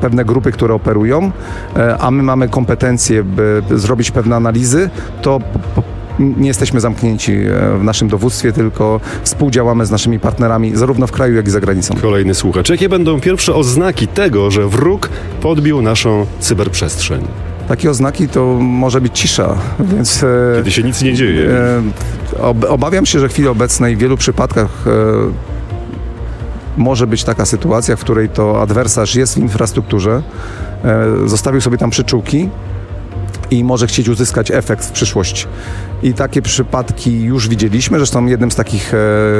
pewne grupy, które operują, a my mamy kompetencje, by zrobić pewne analizy, to nie jesteśmy zamknięci w naszym dowództwie, tylko współdziałamy z naszymi partnerami zarówno w kraju, jak i za granicą. Kolejny słuchacz. Jakie będą pierwsze oznaki tego, że wróg podbił naszą cyberprzestrzeń? Takie oznaki to może być cisza, więc... Kiedy się nic nie dzieje. Obawiam się, że w chwili obecnej w wielu przypadkach może być taka sytuacja, w której to adwersarz jest w infrastrukturze, zostawił sobie tam przyczółki i może chcieć uzyskać efekt w przyszłości. I takie przypadki już widzieliśmy, zresztą jednym z takich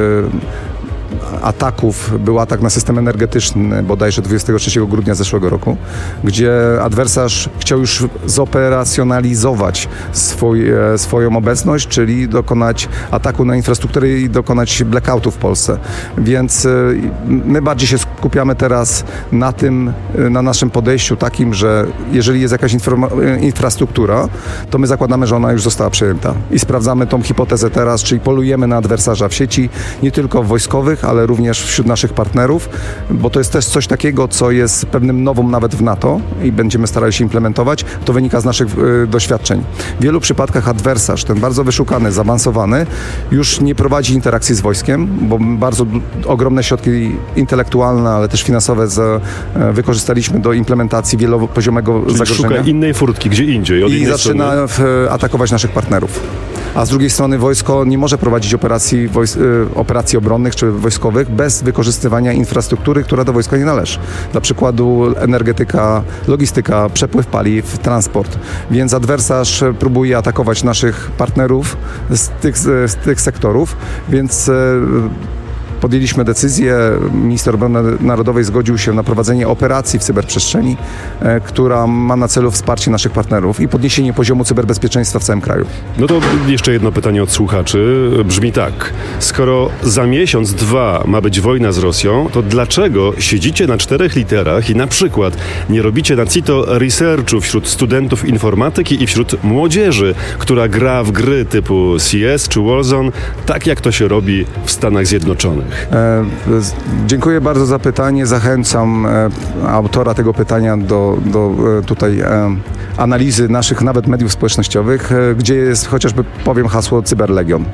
ataków był atak na system energetyczny bodajże 23 grudnia zeszłego roku, gdzie adwersarz chciał już zoperacjonalizować swoją obecność, czyli dokonać ataku na infrastrukturę i dokonać blackoutu w Polsce. Więc my bardziej się skupiamy teraz na naszym podejściu takim, że jeżeli jest jakaś infrastruktura, to my zakładamy, że ona już została przejęta. I sprawdzamy tą hipotezę teraz, czyli polujemy na adwersarza w sieci, nie tylko wojskowych, ale również wśród naszych partnerów, bo to jest też coś takiego, co jest pewnym nowum nawet w NATO i będziemy starali się implementować. To wynika z naszych doświadczeń. W wielu przypadkach adwersarz, ten bardzo wyszukany, zaawansowany, już nie prowadzi interakcji z wojskiem, bo bardzo ogromne środki intelektualne, ale też finansowe wykorzystaliśmy do implementacji wielopoziomego zagrożenia. Szuka innej furtki, gdzie indziej. I zaczyna atakować naszych partnerów. A z drugiej strony wojsko nie może prowadzić operacji obronnych czy wojskowych bez wykorzystywania infrastruktury, która do wojska nie należy. Dla przykładu energetyka, logistyka, przepływ paliw, transport. Więc adwersarz próbuje atakować naszych partnerów z tych sektorów, więc podjęliśmy decyzję, minister obrony narodowej zgodził się na prowadzenie operacji w cyberprzestrzeni, która ma na celu wsparcie naszych partnerów i podniesienie poziomu cyberbezpieczeństwa w całym kraju. No to jeszcze jedno pytanie od słuchaczy. Brzmi tak. Skoro za miesiąc, dwa ma być wojna z Rosją, to dlaczego siedzicie na 4 literach i na przykład nie robicie na CITO researchu wśród studentów informatyki i wśród młodzieży, która gra w gry typu CS czy Warzone, tak jak to się robi w Stanach Zjednoczonych? Dziękuję bardzo za pytanie. Zachęcam autora tego pytania do tutaj analizy naszych nawet mediów społecznościowych, gdzie jest chociażby, powiem hasło Cyberlegion.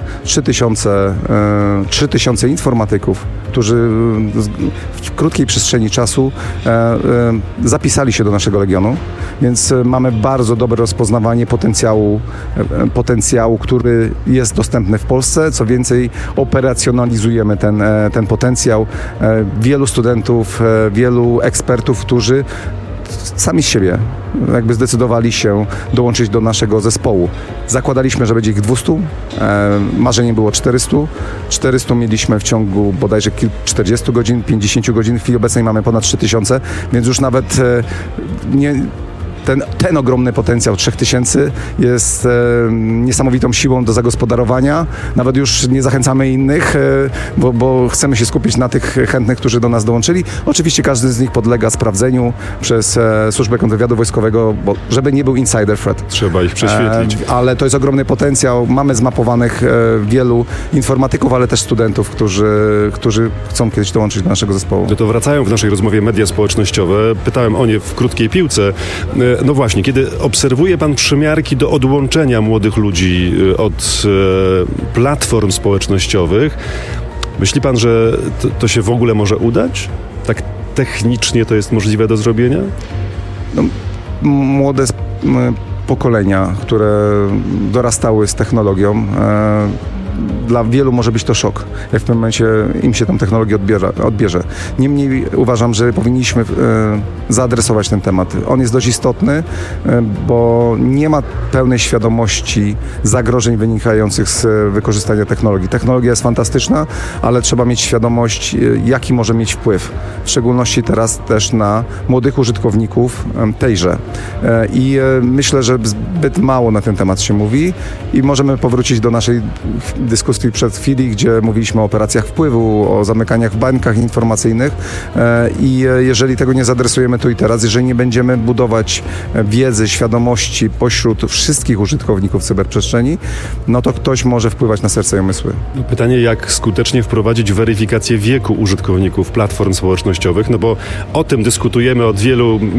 3000 informatyków, którzy w krótkiej przestrzeni czasu zapisali się do naszego Legionu, więc mamy bardzo dobre rozpoznawanie potencjału, który jest dostępny w Polsce. Co więcej, operacjonalizujemy ten potencjał. Wielu studentów, wielu ekspertów, którzy sami z siebie jakby zdecydowali się dołączyć do naszego zespołu. Zakładaliśmy, że będzie ich 200, marzeniem było 400. 400 mieliśmy w ciągu bodajże 40 godzin, 50 godzin. W chwili obecnej mamy ponad 3000, więc już nawet ten ogromny potencjał 3000 jest niesamowitą siłą do zagospodarowania. Nawet już nie zachęcamy innych, bo chcemy się skupić na tych chętnych, którzy do nas dołączyli. Oczywiście każdy z nich podlega sprawdzeniu przez Służbę Kontrwywiadu Wojskowego, bo żeby nie był insider threat. Trzeba ich prześwietlić. Ale to jest ogromny potencjał. Mamy zmapowanych wielu informatyków, ale też studentów, którzy chcą kiedyś dołączyć do naszego zespołu. No to wracają w naszej rozmowie media społecznościowe. Pytałem o nie w krótkiej piłce. No właśnie, kiedy obserwuje pan przymiarki do odłączenia młodych ludzi od platform społecznościowych, myśli pan, że to się w ogóle może udać? Tak technicznie to jest możliwe do zrobienia? No, młode pokolenia, które dorastały z technologią, dla wielu może być to szok, jak w pewnym momencie im się tą technologię odbierze. Niemniej uważam, że powinniśmy zaadresować ten temat. On jest dość istotny, bo nie ma pełnej świadomości zagrożeń wynikających z wykorzystania technologii. Technologia jest fantastyczna, ale trzeba mieć świadomość, jaki może mieć wpływ. W szczególności teraz też na młodych użytkowników tejże. I myślę, że zbyt mało na ten temat się mówi i możemy powrócić do naszej dyskusji przed chwili, gdzie mówiliśmy o operacjach wpływu, o zamykaniach w bańkach informacyjnych i jeżeli tego nie zadresujemy tu i teraz, jeżeli nie będziemy budować wiedzy, świadomości pośród wszystkich użytkowników cyberprzestrzeni, no to ktoś może wpływać na serce i umysły. Pytanie, jak skutecznie wprowadzić weryfikację wieku użytkowników platform społecznościowych, no bo o tym dyskutujemy od wielu